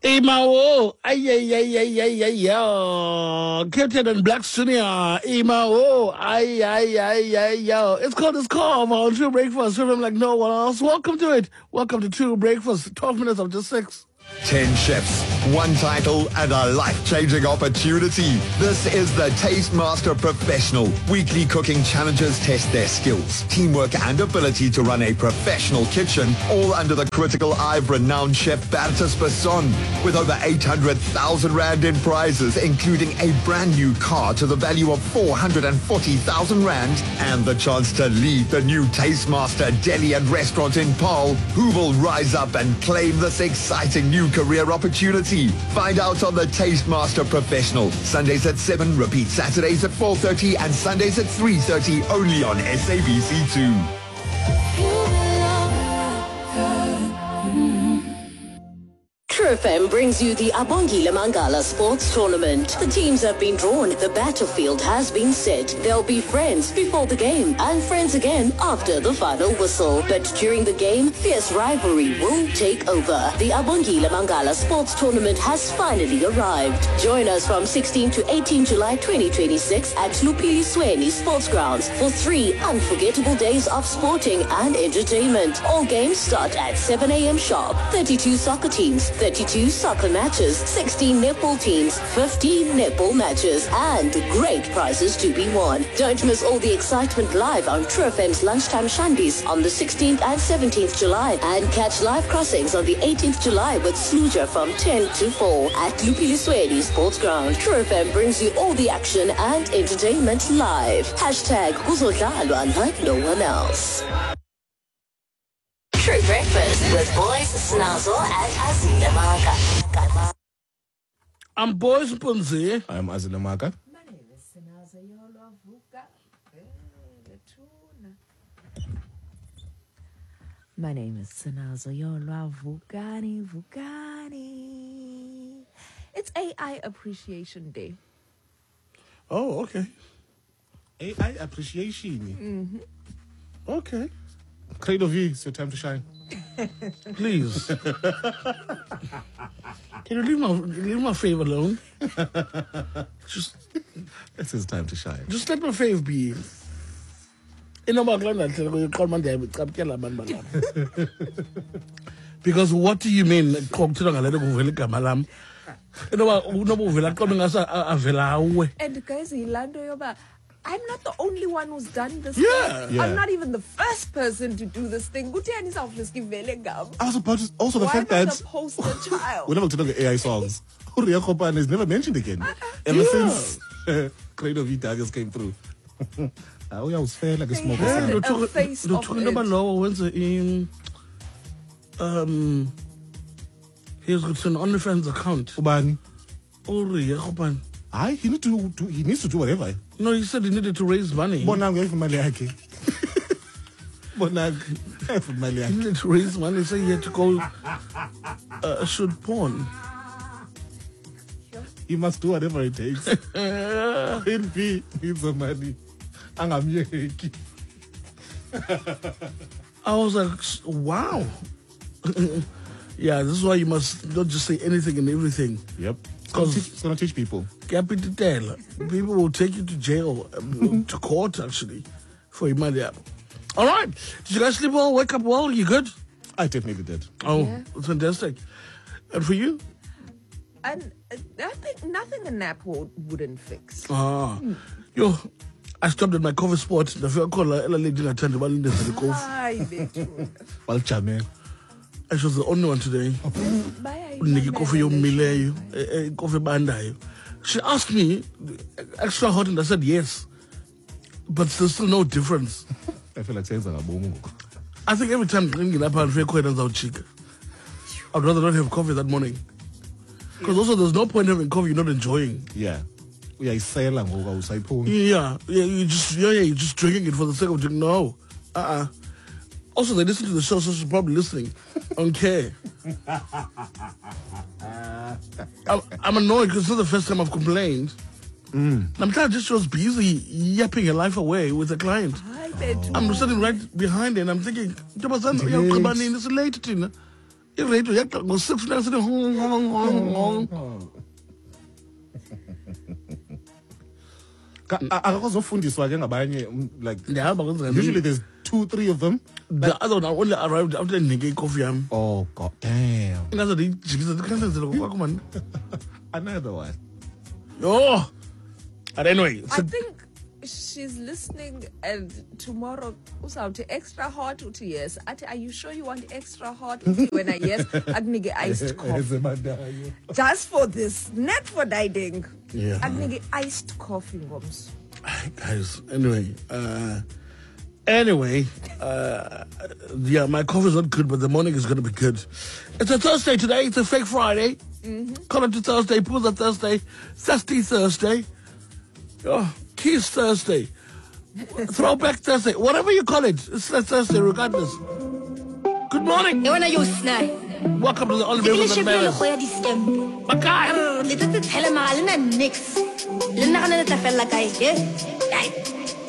Imao, yo. Captain and Black Junior, Imao, yo. It's called on True Breakfast. So I'm like no one else. Welcome to it. Welcome to True Breakfast. 12 minutes after 6. 10 chefs, one title, and a life-changing opportunity. This is the Taste Master Professional. Weekly cooking challenges test their skills, teamwork, and ability to run a professional kitchen, all under the critical eye of renowned chef Bertus Besson. With over 800,000 Rand in prizes, including a brand new car to the value of 440,000 Rand, and the chance to lead the new Taste Master deli and restaurant in Paarl. Who will rise up and claim this exciting new career opportunity? Find out on the Taste Master Professional. Sundays at 7, repeat Saturdays at 4:30 and Sundays at 3:30 only on SABC2. True FM brings you the Abongile Mangala Sports Tournament. The teams have been drawn. The battlefield has been set. There'll be friends before the game and friends again after the final whistle. But during the game, fierce rivalry will take over. The Abongile Mangala Sports Tournament has finally arrived. Join us from 16 to 18 July 2026 at Lupili Sweni Sports Grounds for 3 unforgettable days of sporting and entertainment. All games start at 7 a.m. sharp. 32 soccer teams, 32 soccer matches, 16 netball teams, 15 netball matches, and great prizes to be won. Don't miss all the excitement live on True FM's Lunchtime Shandies on the 16th and 17th July, and catch live crossings on the 18th July with Sluja from 10 to 4 at Lupilisweni Sports Ground. True FM brings you all the action and entertainment live. Hashtag Kuzodlalwa like no one else. True Breakfast with Boys Snazzle and Azilamaka. I'm Boys Punzi. I am Azilamaka. My name is Sinaza Yolo Vuka. My name is Sinaza Yolo Vukani. It's AI Appreciation Day. Oh, okay. AI appreciation. Mm-hmm. Okay. Cradle V, it's your time to shine. Please. Can you leave my fave alone? Just It's his time to shine. let my fave be. Because what do you mean? And guys, Ilando Yoba, I'm not the only one who's done this. Yeah. thing. I'm not even the first person to do this thing. I was about to, also the Why fact am I that the poster child? we're never talking about AI songs. Uriya Khopan is never mentioned again. Ever since Cradle V Daggers came through. I was fair like a smoke. had Yeah. a face of it. He's got an OnlyFans account. Ubani. Uriya Khopan. He needs to do whatever. No, he said he needed to raise money. Bonang gave mali yakhe. Bonang gave mali He yakhe. needed to raise money, so he had to go shoot porn. He must do whatever it takes. Queen B needs the money. Angamyeki. I was like, wow. Yeah, this is why you must not just say anything and everything. Yep. Because It's gonna teach people. Capital, people will take you to jail, to court actually, for your money up. All right. Did you guys sleep well? Wake up well? You good? I definitely did. Oh, Yeah. fantastic. And for you? And I think nothing a nap wouldn't fix. Yo, I stopped at my coffee spot. The first call, I lady attended while in the coffee. Hi, Bethu. Well, Chairman. I was the only one today. Bye. Niki coffee yo mileyo, coffee bandayo. She asked me, extra hot, and I said yes. But there's still no difference. I feel like saying Zagabomu. I think every time drinking up and fake out chica, I'd rather not have coffee that morning. Because also there's no point having coffee you're not enjoying. Yeah. Uyayisela ngoba usayiphunga. Yeah, you're just drinking it for the sake of drinking. No. Also, they listen to the show, so she's probably listening. Okay. I'm annoyed because it's not the first time I've complained. I'm just she was busy yapping her life away with a client. Hi, Bethu. I'm sitting right behind her and I'm thinking, it's late, Tina. iradio yaqala ngo-6 funeka sithi hong. Akazofundiswa ke ngabanye like Ndihamba kwenzela usually there's 2-3 of them. the other one only arrived after ndinike ikofi yam. Oh god damn. Ingaze ndiyijikisa ndikhansenzela ngokwakho mani. Another one. Yho. But anyway, I think she's listening, and tomorrow uzawuthi extra hot uthi yes. Athi, are you sure you want extra hot? Uthi wena yes, akunike iced coffee. Just for this, not for dieting. Yeah. Akunike iced coffee ngomso. guys, anyway, yeah, my coffee's not good, but the morning is going to be good. It's a Thursday today. It's a fake Friday. Call it a Thursday. Pulls a Thursday. Thirsty Thursday. Oh, Kiss Thursday. Throwback Thursday. Whatever you call it. It's a Thursday regardless. Good morning. Welcome to the Oliver with the Bears. Makai.